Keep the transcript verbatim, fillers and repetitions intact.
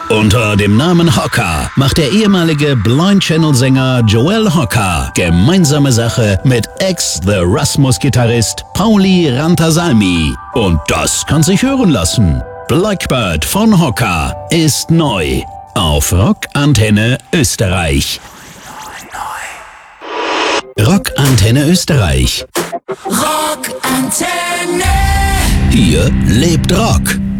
Unter dem Namen Hocker macht der ehemalige Blind Channel-Sänger Joel Hocker gemeinsame Sache mit Ex-The Rasmus-Gitarrist Pauli Rantasalmi. Und das kann sich hören lassen. Blackbird von Hocker ist neu auf Rockantenne Österreich. Rockantenne Österreich. Rockantenne. Hier lebt Rock.